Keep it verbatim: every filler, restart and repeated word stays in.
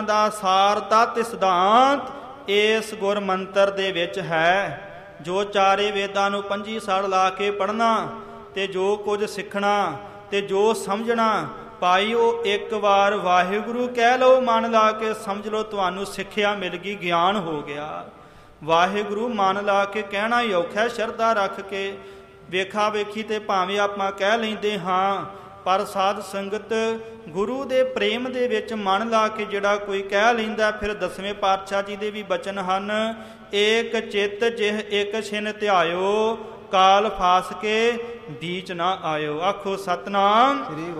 ਦਾ ਸਾਰ ਤਤ ਸਿਧਾਂਤ ਇਸ ਗੁਰ ਮੰਤਰ ਦੇ ਵਿੱਚ ਹੈ। ਜੋ ਚਾਰੇ ਵੇਦਾਂ ਨੂੰ ਪੰਜੀ ਸੜ ਲਾ ਕੇ ਪੜ੍ਹਨਾ ਤੇ ਜੋ ਕੁਝ ਸਿੱਖਣਾ ਤੇ ਜੋ ਸਮਝਣਾ ਭਾਈ ਉਹ ਇੱਕ ਵਾਰ ਵਾਹਿਗੁਰੂ ਕਹਿ ਲਓ, ਮਨ ਲਾ ਕੇ ਸਮਝ ਲਓ, ਤੁਹਾਨੂੰ ਸਿੱਖਿਆ ਮਿਲ ਗਈ, ਗਿਆਨ ਹੋ ਗਿਆ। ਵਾਹਿਗੁਰੂ ਮਨ ਲਾ ਕੇ ਕਹਿਣਾ ਹੀ ਔਖਾ, ਸ਼ਰਧਾ ਰੱਖ ਕੇ ਵੇਖਾ ਵੇਖੀ ਤੇ ਭਾਵੇਂ ਆਪਾਂ ਕਹਿ ਲੈਂਦੇ ਹਾਂ, ਪਰ ਸਾਧ ਸੰਗਤ ਗੁਰੂ ਦੇ ਪ੍ਰੇਮ ਦੇ ਵਿੱਚ ਮਨ ਲਾ ਕੇ ਜਿਹੜਾ ਕੋਈ ਕਹਿ ਲੈਂਦਾ, ਫਿਰ ਦਸਵੇਂ ਪਾਤਸ਼ਾਹ ਜੀ ਦੇ ਵੀ ਬਚਨ ਹਨ, ਏਕ ਚਿੱਤ ਜਿਹ ਇੱਕ ਛਿਨ ਧਿਆਇਓ, ਕਾਲ ਫਾਸ ਕੇ ਬੀਚ ਨਾ ਆਇਓ। ਆਖੋ ਸਤਨਾਮ।